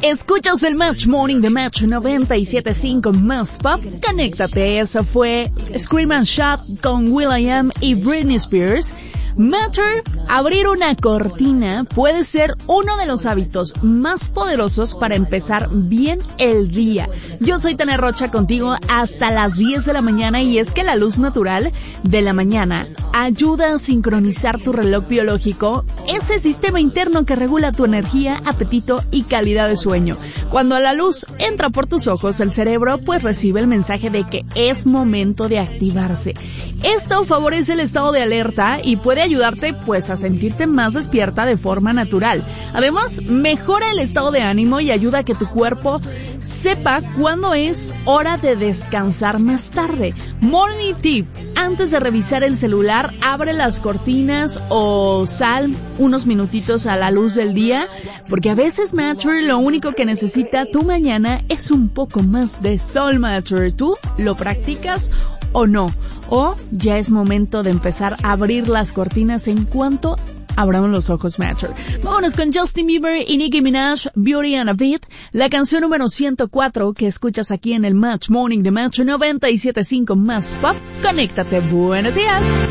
Escuchas el Match Morning de Match 97.5 Más Pop. Conéctate, eso fue Scream and Shout con will.i.am y Britney Spears. Matter, abrir una cortina puede ser uno de los hábitos más poderosos para empezar bien el día. Yo soy Tania Rocha contigo hasta las 10 de la mañana y es que la luz natural de la mañana ayuda a sincronizar tu reloj biológico, ese sistema interno que regula tu energía, apetito y calidad de sueño. Cuando la luz entra por tus ojos, el cerebro pues recibe el mensaje de que es momento de activarse. Esto favorece el estado de alerta y puede ayudarte pues a sentirte más despierta de forma natural. Además, mejora el estado de ánimo y ayuda a que tu cuerpo sepa cuándo es hora de descansar más tarde. Morning tip: antes de revisar el celular, abre las cortinas o sal unos minutitos a la luz del día, porque a veces, Matter, lo único que necesita tu mañana es un poco más de sol, Matter. ¿Tú lo practicas o no? O ya es momento de empezar a abrir las cortinas en cuanto abramos los ojos, Matter. Vámonos con Justin Bieber y Nicki Minaj, Beauty and a Beat, la canción número 104 que escuchas aquí en el Match Morning de Match 97.5 Más Pop. Conéctate. Buenos días.